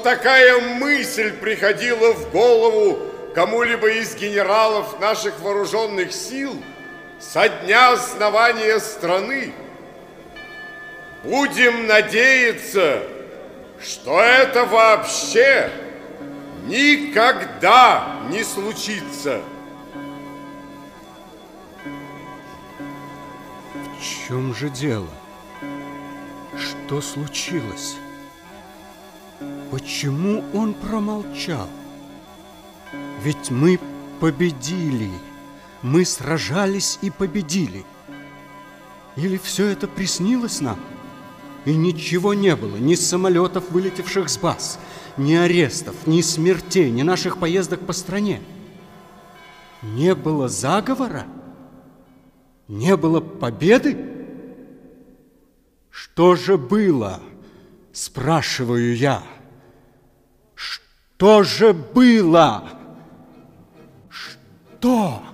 такая мысль приходила в голову кому-либо из генералов наших вооруженных сил со дня основания страны, будем надеяться, что это вообще никогда не случится. В чем же дело? Что случилось? Почему он промолчал? Ведь мы победили. Мы сражались и победили. Или все это приснилось нам? И ничего не было, ни самолетов, вылетевших с баз, ни арестов, ни смертей, ни наших поездок по стране. Не было заговора? Не было победы? Что же было, спрашиваю я? Что же было? Что?